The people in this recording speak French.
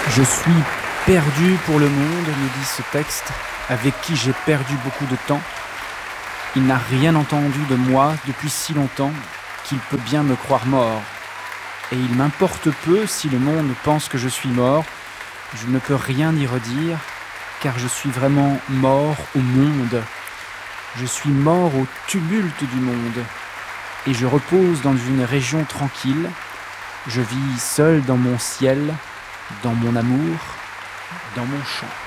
Je suis perdu pour le monde, me dit ce texte, avec qui j'ai perdu beaucoup de temps. Il n'a rien entendu de moi depuis si longtemps qu'il peut bien me croire mort. Et il m'importe peu si le monde pense que je suis mort. Je ne peux rien y redire, car je suis vraiment mort au monde. Je suis mort au tumulte du monde. Et je repose dans une région tranquille. Je vis seul dans mon ciel, dans mon amour, dans mon chant.